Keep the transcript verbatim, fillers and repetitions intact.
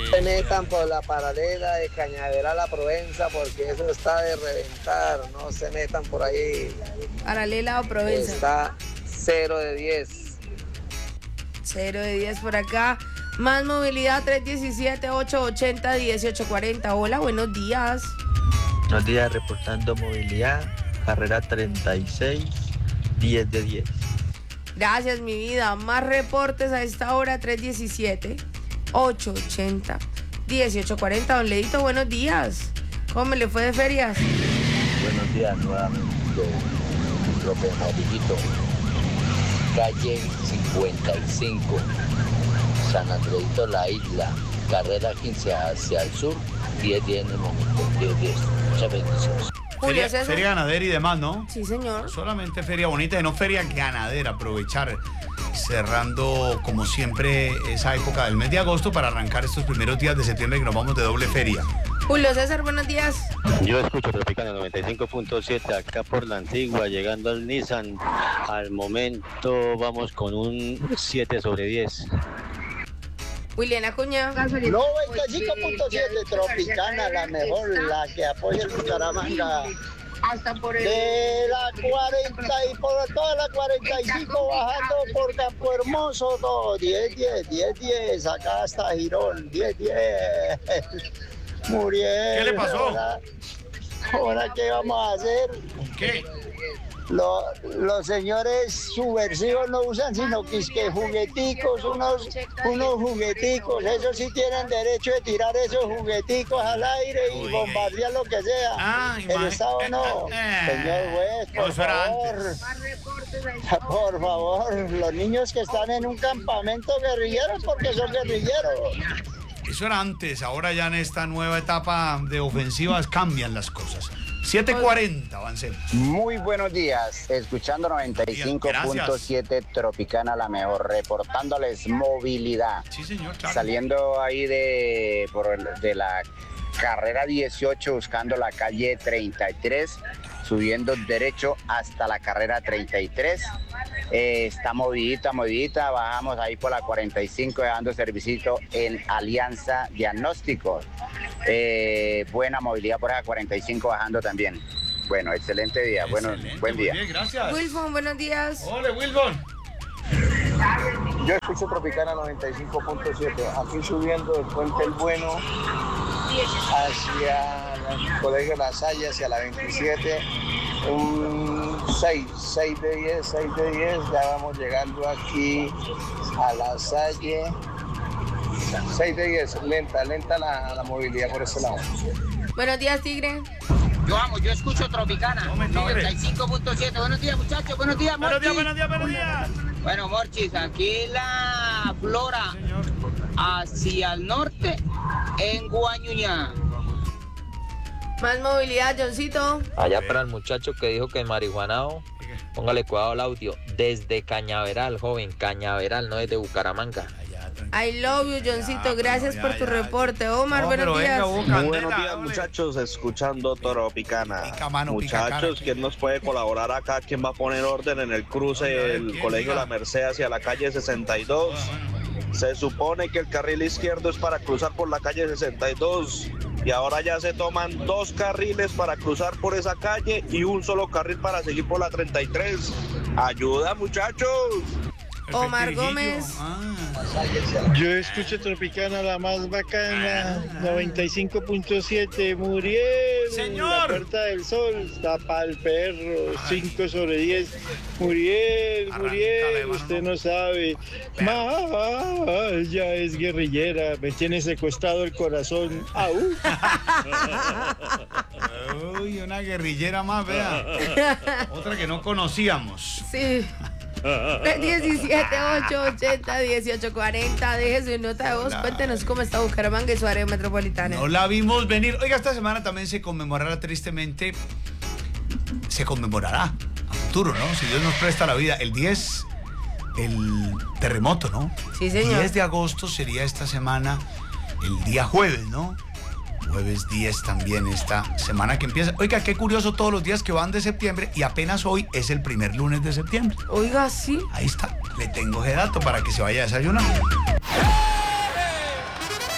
Se metan por la paralela de Cañaveral a Provenza porque eso está de reventar, no se metan por ahí. Paralela o Provenza. Está cero de diez. cero de diez por acá. Más movilidad tres diecisiete, ocho ochenta, dieciocho cuarenta. Hola, buenos días. Buenos días, reportando movilidad, carrera treinta y seis, diez de diez. Gracias, mi vida. Más reportes a esta hora, tres diecisiete, ocho ochenta, dieciocho cuarenta. Don Ledito, buenos días. ¿Cómo le fue de ferias? Buenos días, nuevamente, López Amarillito. Calle cincuenta y cinco, San Andreito La Isla, carrera quince hacia el sur, diez diez en el momento, diez diez. Muchas bendiciones. Feria, feria ganadera y demás, ¿no? Sí, señor. Solamente feria bonita y no feria ganadera. Aprovechar, cerrando como siempre esa época del mes de agosto para arrancar estos primeros días de septiembre que nos vamos de doble feria. Julio César, buenos días. Yo escucho Tropicana noventa y cinco punto siete acá por la Antigua, llegando al Nissan. Al momento vamos con un siete sobre diez. William Acuña. noventa y cinco punto siete Tropicana, la mejor, la que apoya el Bucaramanga. Hasta por el... De la cuarenta y por toda la cuarenta y cinco bajando por Campo Hermoso, todo, diez diez, diez diez, acá hasta Girón, diez diez. Muriel. ¿Qué le pasó? Ahora, ahora ¿qué vamos a hacer? ¿Qué? Lo, los señores subversivos no usan sino que, que jugueticos, unos, unos jugueticos, esos sí tienen derecho de tirar esos jugueticos al aire y Uy. bombardear lo que sea. Ah, el Estado no. Eh, Señor juez, por favor. Por favor, los niños que están en un campamento guerrillero porque son guerrilleros. Eso era antes, ahora ya en esta nueva etapa de ofensivas cambian las cosas. siete cuarenta, avancemos. Muy buenos días, escuchando noventa y cinco punto siete Tropicana, la mejor, reportándoles movilidad. Sí, señor, claro. Saliendo ahí de, por, de la carrera dieciocho, buscando la calle treinta y tres, subiendo derecho hasta la carrera treinta y tres. Eh, está movidita, movidita, bajamos ahí por la cuarenta y cinco, dejando servicito en Alianza Diagnósticos. Eh, buena movilidad por esa cuarenta y cinco, bajando también. Bueno, excelente día, excelente, bueno, buen día. Bien, gracias. Wilfon, buenos días. Hola, Wilfon. Yo escucho Tropicana noventa y cinco punto siete, aquí subiendo del Puente El Bueno hacia el Colegio La Salle, hacia la veintisiete, un seis, seis de diez, seis de diez, ya vamos llegando aquí a La Salle, seis de diez, lenta, lenta la, la movilidad por ese lado. Buenos días, Tigre. Yo amo, yo escucho Tropicana noventa y cinco punto siete. Buenos días, muchachos, buenos días, Morchis. Buenos días, buenos días, buenos días. Bueno, Morchis, aquí la Flora hacia el norte en Guañuñá. Más movilidad, Johncito. Allá para el muchacho que dijo que marihuanao, póngale cuidado al audio. Desde Cañaveral, joven, Cañaveral, no desde Bucaramanga. I love you, Johncito. Gracias ya, por ya, tu ya. reporte. Omar, No, buenos días. venga, Muy Candela, buenos días, hombre. muchachos, escuchando Tropicana. Pica mano, pica cara. Muchachos, ¿quién nos puede colaborar acá? ¿Quién va a poner orden en el cruce del Colegio La Merced hacia la calle sesenta y dos? Se supone que el carril izquierdo es para cruzar por la calle sesenta y dos y ahora ya se toman dos carriles para cruzar por esa calle y un solo carril para seguir por la treinta y tres. ¡Ayuda, muchachos! Omar Gómez. Ah. Yo escucho Tropicana, la más bacana, noventa y cinco punto siete, Muriel, Señor. la Puerta del Sol, tapa al perro, cinco sobre diez, Muriel, Arráncale, Muriel, mano, usted no. no sabe, más, ya es guerrillera, me tiene secuestrado el corazón, ¡au! Uy, una guerrillera más, vea. Otra que no conocíamos. Sí. tres diecisiete, ocho ochenta, dieciocho cuarenta. Deje su nota de voz. Hola. Cuéntenos cómo está Bucaramanga y su área metropolitana. No la vimos venir. Oiga, esta semana también se conmemorará tristemente. Se conmemorará a futuro, ¿no? Si Dios nos presta la vida. El diez, el terremoto, ¿no? Sí, señor. diez de agosto sería esta semana, el día jueves, ¿no? Jueves diez también esta semana que empieza. Oiga, qué curioso todos los días que van de septiembre y apenas hoy es el primer lunes de septiembre. Oiga, sí. Ahí está, le tengo ese dato para que se vaya a desayunar.